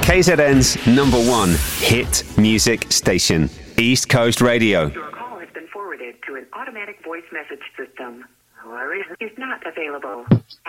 KZN's number one hit music station, East Coast Radio. Your call has been forwarded to an automatic voice message system. Whoever is not available.